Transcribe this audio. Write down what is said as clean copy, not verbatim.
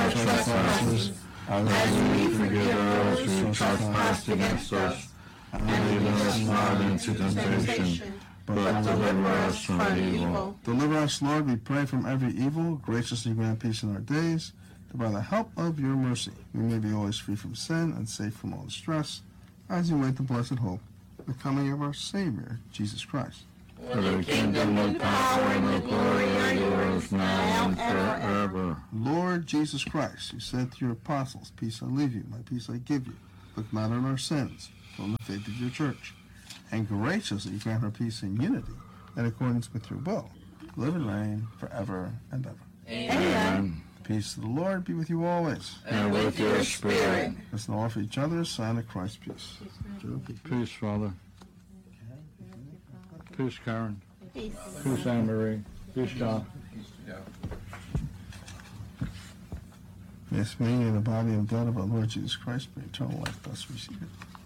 our trespasses, as we forgive those who trespass against us. And lead us not into temptation, but deliver us from evil. Deliver us, Lord, we pray, from every evil. Graciously grant peace in our days, that by the help of your mercy we may be always free from sin and safe from all distress, as you wait the blessed hope, the coming of our Savior, Jesus Christ. For the kingdom, the power, and the glory are yours now and forever. Lord Jesus Christ, you said to your apostles, peace I leave you, my peace I give you. Look not on our sins, but on the faith of your church. And graciously grant her peace and unity, in accordance with your will, live and reign forever and ever. Amen. The peace of the Lord be with you always. And with your spirit. Let's now offer each other a sign of Christ's peace. Peace, Father. Peace, Karen. Peace. Peace, Anne-Marie. Peace, John. May this meeting in the body and blood of our Lord Jesus Christ bring eternal life. Thus receive it.